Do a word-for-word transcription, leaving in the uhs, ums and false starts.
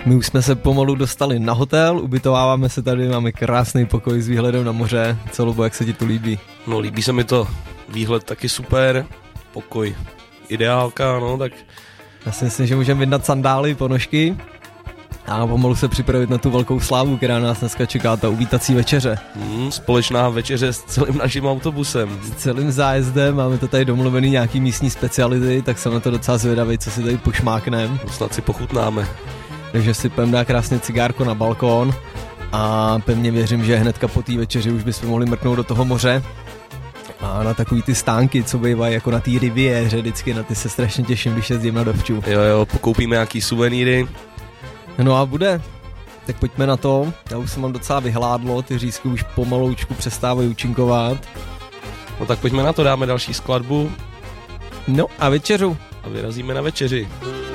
My už jsme se pomalu dostali na hotel, ubytováváme se tady, máme krásný pokoj s výhledem na moře. Co, Lubo, jak se ti tu líbí? No, líbí se mi to. Výhled taky super, pokoj ideálka, no, tak... Já si myslím, že můžeme vyndat sandály, ponožky a pomalu se připravit na tu velkou slávu, která nás dneska čeká, ta uvítací večeře. Hmm, společná večeře s celým naším autobusem. S celým zájezdem, máme to tady domluvený nějaký místní speciality, tak jsem na to docela zvědavý, co si tady pošmáknem. Snad si pochutnáme. Takže si půjdeme dát krásně cigárko na balkón a pevně věřím, že hnedka po té večeři už bychom mohli mrknout do toho moře. A na takový ty stánky, co bývají jako na té riviéře, vždycky na ty se strašně těším, když jezdím na dovču. Jo, jo, pokoupíme nějaký suvenýry. No a bude. Tak pojďme na to. Já už se mám docela vyhládlo, ty řízky už pomaloučku přestávají účinkovat. No tak pojďme na to, dáme další skladbu. No a večeřu. A vyrazíme na večeři.